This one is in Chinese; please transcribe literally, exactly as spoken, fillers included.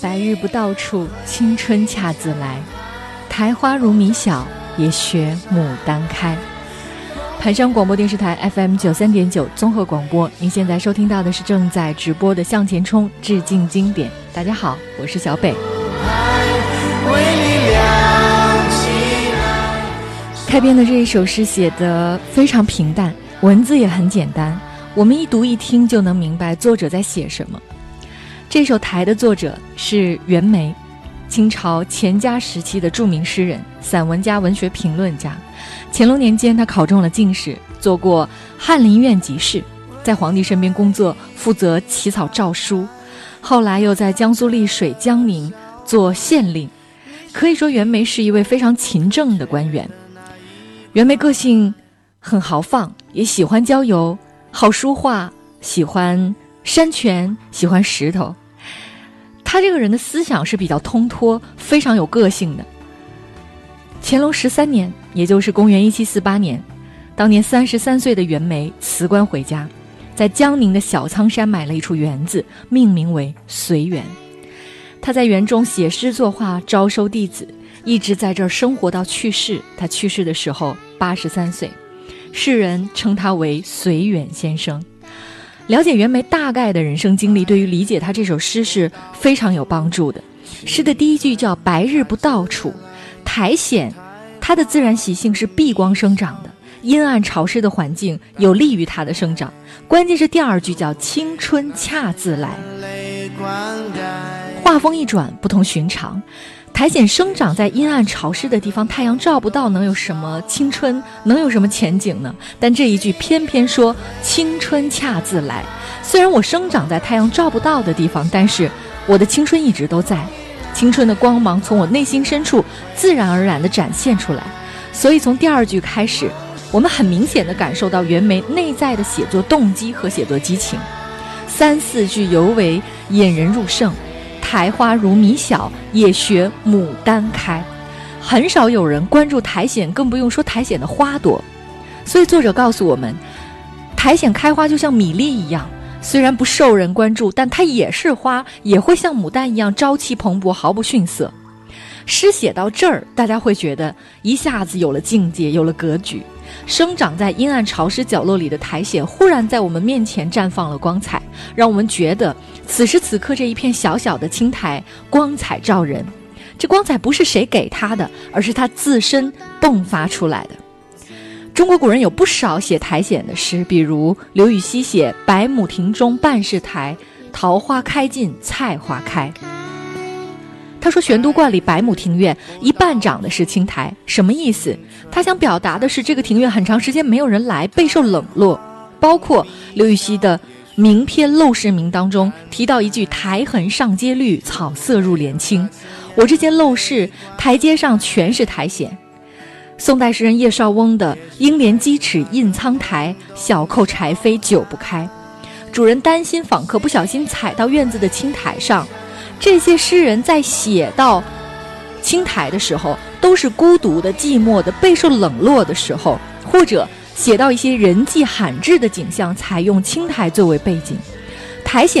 白日不到处，青春恰自来。苔花如米小，也学牡丹开。盘山广播电视台 F M 九三点九综合广播，您现在收听到的是正在直播的向前冲致敬经典。大家好，我是小北。开篇的这一首诗写得非常平淡，文字也很简单，我们一读一听就能明白作者在写什么。这首台的作者是袁枚，清朝乾嘉时期的著名诗人、散文家、文学评论家。乾隆年间，他考中了进士，做过翰林院给事，在皇帝身边工作，负责起草诏书。后来又在江苏丽水、江宁做县令。可以说，袁枚是一位非常勤政的官员。袁枚个性很豪放，也喜欢郊游，好书画，喜欢山泉，喜欢石头。他这个人的思想是比较通脱，非常有个性的。乾隆十三年，也就是公元一七四八年，当年三十三岁的袁枚辞官回家，在江宁的小仓山买了一处园子，命名为随园。他在园中写诗作画，招收弟子，一直在这儿生活到去世。他去世的时候八十三岁，世人称他为随园先生。了解袁枚大概的人生经历，对于理解他这首诗是非常有帮助的。诗的第一句叫白日不到处，苔藓它的自然习性是避光生长的，阴暗潮湿的环境有利于它的生长。关键是第二句叫青春恰自来，话锋一转，不同寻常。苔藓生长在阴暗潮湿的地方，太阳照不到，能有什么青春，能有什么前景呢？但这一句偏偏说青春恰自来。虽然我生长在太阳照不到的地方，但是我的青春一直都在，青春的光芒从我内心深处自然而然地展现出来。所以从第二句开始，我们很明显地感受到袁枚内在的写作动机和写作激情。三四句尤为引人入胜，苔花如米小，也学牡丹开。很少有人关注苔藓，更不用说苔藓的花朵。所以作者告诉我们，苔藓开花就像米粒一样，虽然不受人关注，但它也是花，也会像牡丹一样朝气蓬勃，毫不逊色。诗写到这儿，大家会觉得一下子有了境界，有了格局。生长在阴暗潮湿角落里的苔藓忽然在我们面前绽放了光彩，让我们觉得此时此刻这一片小小的青苔光彩照人。这光彩不是谁给它的，而是它自身迸发出来的。中国古人有不少写苔藓的诗，比如刘禹锡写百亩庭中半是苔，桃花开尽菜花开。他说玄都观里百亩庭院一半长的是青苔，什么意思？他想表达的是这个庭院很长时间没有人来，备受冷落。包括刘禹锡的名篇《陋室铭》当中提到一句苔痕上阶绿，草色入帘青。我这间陋室台阶上全是苔藓。宋代诗人叶绍翁的应怜鸡齿印苍苔，小扣柴扉久不开。主人担心访客不小心踩到院子的青苔上。这些诗人在写到青苔的时候，都是孤独的、寂寞的、备受冷落的时候，或者写到一些人迹罕至的景象，采用青苔作为背景。苔藓